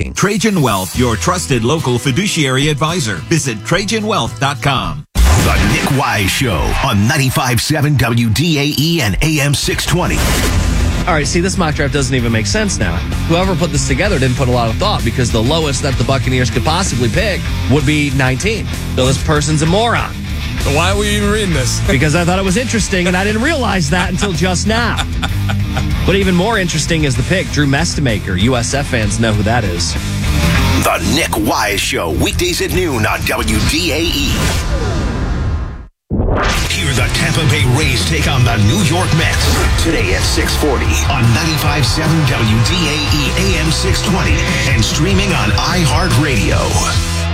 banking. Trajan Wealth, your trusted local fiduciary advisor. Visit TrajanWealth.com. The Nick Wise Show on 95.7 WDAE and AM 620. All right, see, this mock draft doesn't even make sense now. Whoever put this together didn't put a lot of thought because the lowest that the Buccaneers could possibly pick would be 19. So this person's a moron. So why are we even reading this? Because I thought it was interesting, and I didn't realize that until just now. But even more interesting is the pick, Drew Mestemaker. USF fans know who that is. The Nick Wise Show, weekdays at noon on WDAE. Hear the Tampa Bay Rays take on the New York Mets today at 6:40 on 95.7 WDAE AM 620 and streaming on iHeartRadio.